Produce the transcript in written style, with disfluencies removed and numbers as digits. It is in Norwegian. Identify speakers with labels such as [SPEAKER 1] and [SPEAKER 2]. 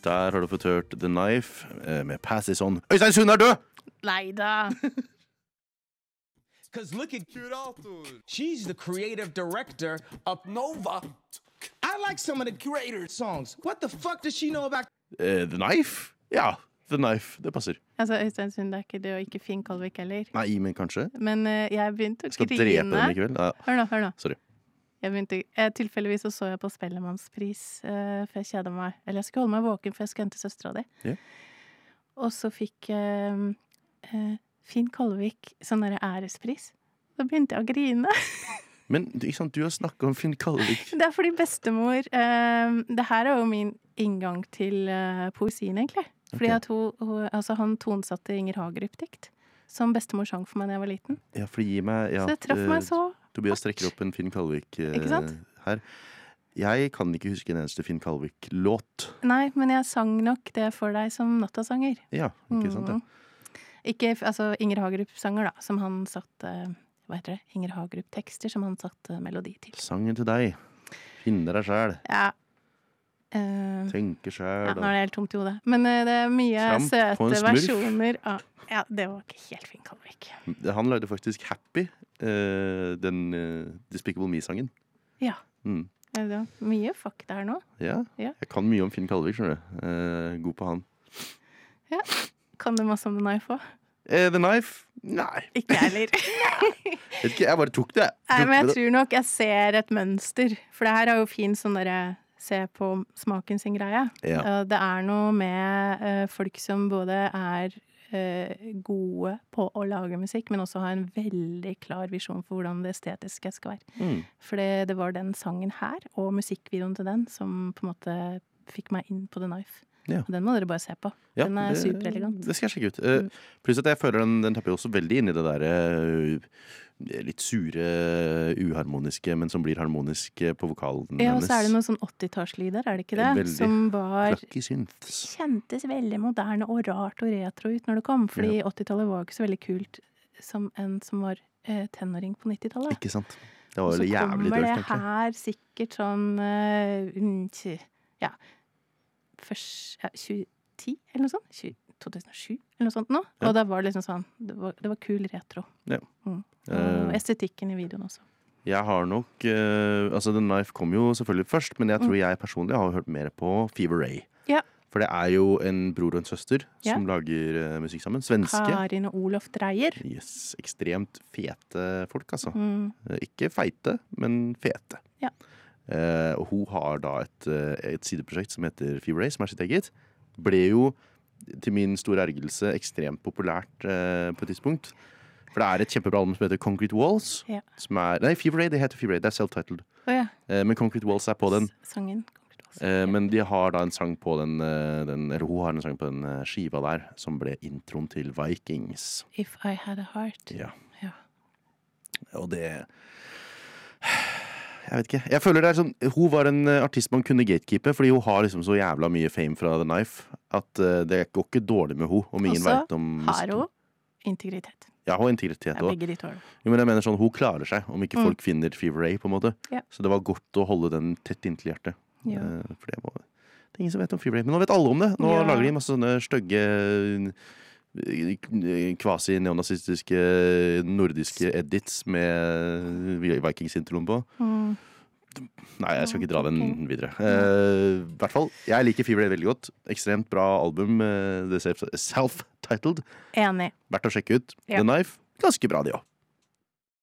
[SPEAKER 1] Der har du fått hørt The Knife med Pass This On. Øystein Sund er død!
[SPEAKER 2] Neida.
[SPEAKER 3] Cause look at Curator. She's the creative director of Nova. I like some of the Curator songs. What the fuck does she know about?
[SPEAKER 1] The Knife? Ja, The Knife. Det passer.
[SPEAKER 2] Altså, Øystein Sund er ikke det, og ikke Finn Kalvik heller.
[SPEAKER 1] Nei, men kanskje.
[SPEAKER 2] Men jeg begynte å
[SPEAKER 1] Skal drepe dem
[SPEAKER 2] grine.
[SPEAKER 1] i kveld. Ja.
[SPEAKER 2] Hør nå.
[SPEAKER 1] Sorry.
[SPEAKER 2] Tilfeldigvis så jeg på Spellemannspris, for jeg kjeda meg. Eller jeg skulle holde meg våken, for jeg skulle hente søstera di.
[SPEAKER 1] Ja.
[SPEAKER 2] Og så fikk Finn Kalvik sånn der ærespris. Da begynte jeg å grine.
[SPEAKER 1] Men ikke sant, du har snakket om Finn Kalvik.
[SPEAKER 2] Det er fordi bestemor det her er jo min inngang til poesien, egentlig. Fordi at han tonsatte Inger Hagerup-dikt, som bestemor sang for meg da jeg var liten.
[SPEAKER 1] Ja, for gi meg... Ja,
[SPEAKER 2] så det traff meg så.
[SPEAKER 1] Tobias strekker opp en Finn Kalvik her. Jeg kan ikke huske en eneste Finn Kalvik-låt.
[SPEAKER 2] Nei, men jeg sang nok det for deg som nattasanger.
[SPEAKER 1] Ja, ikke sant det.
[SPEAKER 2] Ikke, altså Inger Hagerup-sanger da, som han satt, hva heter det? Inger Hagerup-tekster som han satt melodi til.
[SPEAKER 1] Sangen til deg. Finne deg selv.
[SPEAKER 2] Ja.
[SPEAKER 1] Tenke selv.
[SPEAKER 2] Ja, nå er det helt tomt i hodet. Men det er mye
[SPEAKER 1] Tramp på en
[SPEAKER 2] søte
[SPEAKER 1] smurf.
[SPEAKER 2] versjoner. Ja, det var ikke helt Finn Kalvik.
[SPEAKER 1] Han lagde faktisk Happy, den Despicable Me-sangen.
[SPEAKER 2] Ja. Det var mye fakta her nå.
[SPEAKER 1] Ja, jeg kan mye om Finn Kalvik, skjønner du. God på han.
[SPEAKER 2] Ja. Kan du masse om The Knife også?
[SPEAKER 1] The Knife? Nei.
[SPEAKER 2] Ikke heller.
[SPEAKER 1] Vet ikke, jeg bare tok det.
[SPEAKER 2] Nei, men jeg tror nok jeg ser et mønster. For det her er jo fint sånn der se på smaken sin greie.
[SPEAKER 1] Ja.
[SPEAKER 2] Det er noe med folk som både er gode på å lage musikk, men også har en veldig klar visjon for hvordan det estetiske skal være. For det var den sangen her, og musikkvideoen til den, som på en måte fikk meg inn på The Knife.
[SPEAKER 1] Ja.
[SPEAKER 2] Og den må dere bare se på.
[SPEAKER 1] Ja,
[SPEAKER 2] den er superelegant.
[SPEAKER 1] Det skal jeg sjekke ut. Pluss at jeg føler den tapper også veldig inn i det der litt sure, uharmoniske, men som blir harmonisk på vokalen.
[SPEAKER 2] Ja, og så er det noen sånn 80-tallslyder, er det ikke det?
[SPEAKER 1] Veldig
[SPEAKER 2] som var
[SPEAKER 1] plucky synths.
[SPEAKER 2] Kjentes veldig moderne og rart og retro ut når det kom, fordi 80-tallet var ikke så veldig kult som en som var tenåring på 90-tallet.
[SPEAKER 1] Ikke sant? Det var jo jævlig dørt,
[SPEAKER 2] egentlig. Og så kommer det her sikkert sånn først 2010 eller noe sånt, 2007 eller noe sånt nå, og da var det liksom sånn, det var kul retro.
[SPEAKER 1] Ja.
[SPEAKER 2] Og estetikken i videoen også.
[SPEAKER 1] Jeg har nok, altså The Knife kom jo selvfølgelig først, men jeg tror jeg personlig har hørt mer på Fever Ray.
[SPEAKER 2] Ja.
[SPEAKER 1] For det er jo en bror og en søster som lager musikk sammen, svenske.
[SPEAKER 2] Karin og Olof Dreyer.
[SPEAKER 1] Yes, ekstremt fete folk, altså. Ikke feite, men fete.
[SPEAKER 2] Ja.
[SPEAKER 1] Og hun har da et sideprosjekt som heter Fever Ray, som er sitt eget. Ble jo til min store ergelse ekstremt populært på et tidspunkt. For det er et kjempebra album som heter Concrete Walls.
[SPEAKER 2] Ja.
[SPEAKER 1] Som nei, Fever Ray, det heter Fever Ray, det er self-titled. Men Concrete Walls er på den.
[SPEAKER 2] Sangen.
[SPEAKER 1] Men de har da en sang på den, eller hun har en sang på den skiva der, som ble introen til Vikings.
[SPEAKER 2] If I Had a Heart.
[SPEAKER 1] Ja. Og det... Jeg vet ikke. Jeg føler det er sånn, hun var en artist man kunne gatekeepe, fordi hun har liksom så jævla mye fame fra The Knife, at det går ikke dårlig med hun, om ingen vet om...
[SPEAKER 2] Også har hun integritet.
[SPEAKER 1] Ja, hun har integritet også.
[SPEAKER 2] Begge de tåler.
[SPEAKER 1] Jo, men jeg mener sånn, hun klarer seg, om ikke folk finner Fever Ray, på en måte.
[SPEAKER 2] Ja.
[SPEAKER 1] Så det var godt å holde den tett inntil hjertet.
[SPEAKER 2] Ja.
[SPEAKER 1] For det er ingen som vet om Fever Ray, men nå vet alle om det. Nå lager de masse sånne stygge... kvasi-neonazistiske nordiske edits med Vikings-introen på. Nei, jeg skal ikke dra den videre. I hvert fall, jeg liker Fever Ray veldig godt. Ekstremt bra album, self-titled.
[SPEAKER 2] Enig.
[SPEAKER 1] Verdt å sjekke ut. The Knife, ganske bra det også.